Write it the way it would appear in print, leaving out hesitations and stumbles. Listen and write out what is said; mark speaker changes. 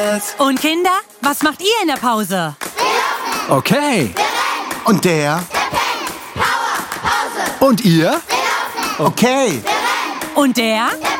Speaker 1: jetzt.
Speaker 2: Und Kinder, was macht ihr in der Pause?
Speaker 1: Okay.
Speaker 3: Und der?
Speaker 1: Und ihr?
Speaker 3: Okay.
Speaker 2: Und der?